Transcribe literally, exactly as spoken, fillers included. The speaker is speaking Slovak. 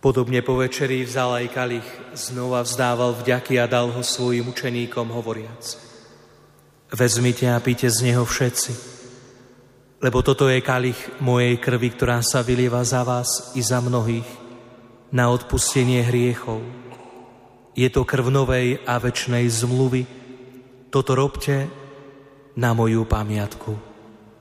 Podobne po večeri vzal aj kalich, znova vzdával vďaky a dal ho svojim učeníkom, hovoriac: Vezmite a pite z neho všetci, lebo toto je kalich mojej krvi, ktorá sa vylieva za vás i za mnohých na odpustenie hriechov. Je to krv novej a večnej zmluvy. Toto robte na moju pamiatku.